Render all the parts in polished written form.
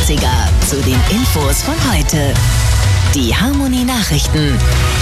80er zu den Infos von heute. Die Harmony Nachrichten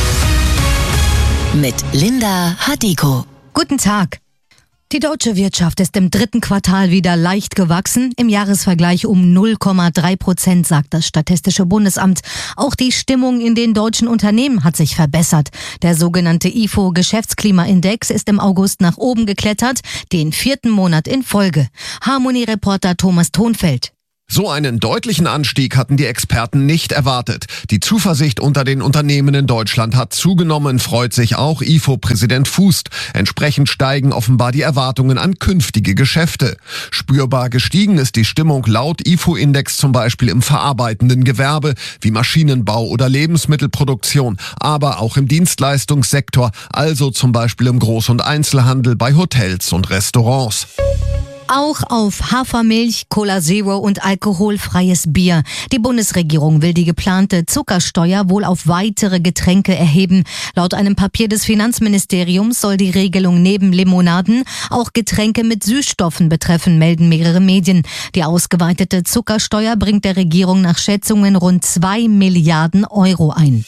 mit Linda Hadiko. Guten Tag. Die deutsche Wirtschaft ist im dritten Quartal wieder leicht gewachsen, im Jahresvergleich um 0,3%, sagt das Statistische Bundesamt. Auch die Stimmung in den deutschen Unternehmen hat sich verbessert. Der sogenannte IFO-Geschäftsklimaindex ist im August nach oben geklettert, den 4. Monat in Folge. Harmony-Reporter Thomas Thonfeld. So einen deutlichen Anstieg hatten die Experten nicht erwartet. Die Zuversicht unter den Unternehmen in Deutschland hat zugenommen, freut sich auch IFO-Präsident Fußt. Entsprechend steigen offenbar die Erwartungen an künftige Geschäfte. Spürbar gestiegen ist die Stimmung laut IFO-Index zum Beispiel im verarbeitenden Gewerbe wie Maschinenbau oder Lebensmittelproduktion, aber auch im Dienstleistungssektor, also zum Beispiel im Groß- und Einzelhandel, bei Hotels und Restaurants. Auch auf Hafermilch, Cola Zero und alkoholfreies Bier. Die Bundesregierung will die geplante Zuckersteuer wohl auf weitere Getränke erheben. Laut einem Papier des Finanzministeriums soll die Regelung neben Limonaden auch Getränke mit Süßstoffen betreffen, melden mehrere Medien. Die ausgeweitete Zuckersteuer bringt der Regierung nach Schätzungen rund 2 Milliarden Euro ein.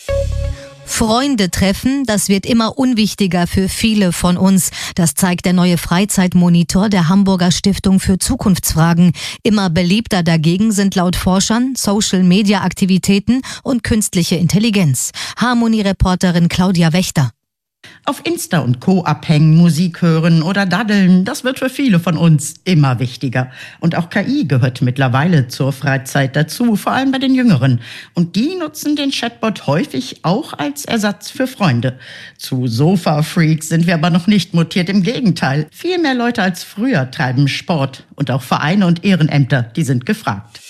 Freunde treffen, das wird immer unwichtiger für viele von uns. Das zeigt der neue Freizeitmonitor der Hamburger Stiftung für Zukunftsfragen. Immer beliebter dagegen sind laut Forschern Social-Media-Aktivitäten und künstliche Intelligenz. Harmony-Reporterin Claudia Wächter. Auf Insta und Co. abhängen, Musik hören oder daddeln, das wird für viele von uns immer wichtiger. Und auch KI gehört mittlerweile zur Freizeit dazu, vor allem bei den Jüngeren. Und die nutzen den Chatbot häufig auch als Ersatz für Freunde. Zu Sofa-Freaks sind wir aber noch nicht mutiert, im Gegenteil. Viel mehr Leute als früher treiben Sport. Und auch Vereine und Ehrenämter, die sind gefragt.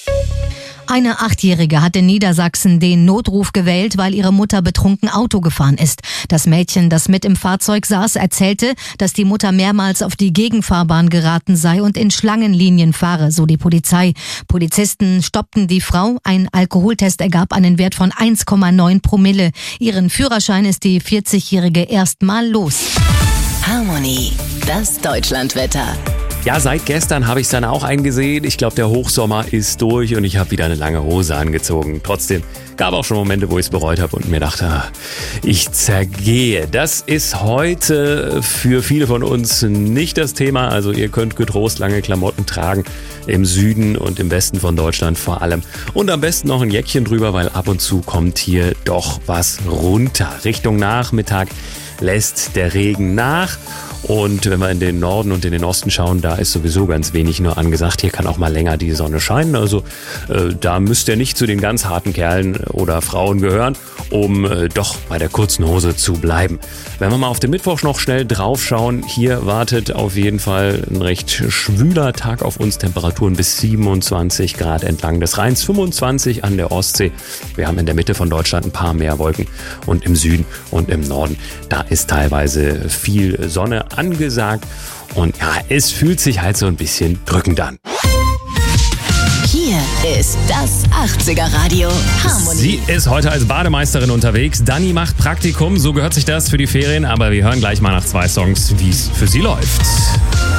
Eine 8-Jährige hat in Niedersachsen den Notruf gewählt, weil ihre Mutter betrunken Auto gefahren ist. Das Mädchen, das mit im Fahrzeug saß, erzählte, dass die Mutter mehrmals auf die Gegenfahrbahn geraten sei und in Schlangenlinien fahre, so die Polizei. Polizisten stoppten die Frau. Ein Alkoholtest ergab einen Wert von 1,9 Promille. Ihren Führerschein ist die 40-Jährige erstmal los. Harmony, das Deutschlandwetter. Ja, seit gestern habe ich es dann auch eingesehen. Ich glaube, der Hochsommer ist durch und ich habe wieder eine lange Hose angezogen. Trotzdem gab auch schon Momente, wo ich es bereut habe und mir dachte, ich zergehe. Das ist heute für viele von uns nicht das Thema. Also ihr könnt getrost lange Klamotten tragen, im Süden und im Westen von Deutschland vor allem. Und am besten noch ein Jäckchen drüber, weil ab und zu kommt hier doch was runter. Richtung Nachmittag lässt der Regen nach. Und wenn wir in den Norden und in den Osten schauen, da ist sowieso ganz wenig nur angesagt. Hier kann auch mal länger die Sonne scheinen. Also da müsst ihr nicht zu den ganz harten Kerlen oder Frauen gehören, um doch bei der kurzen Hose zu bleiben. Wenn wir mal auf den Mittwoch noch schnell drauf schauen, hier wartet auf jeden Fall ein recht schwüler Tag auf uns. Temperaturen bis 27 Grad entlang des Rheins, 25 an der Ostsee. Wir haben in der Mitte von Deutschland ein paar mehr Wolken und im Süden und im Norden, da ist teilweise viel Sonne angesagt und ja, es fühlt sich halt so ein bisschen drückend an. Hier ist das 80er Radio Harmony. Sie ist heute als Bademeisterin unterwegs. Dani macht Praktikum, so gehört sich das für die Ferien, aber wir hören gleich mal nach 2 Songs, wie es für sie läuft.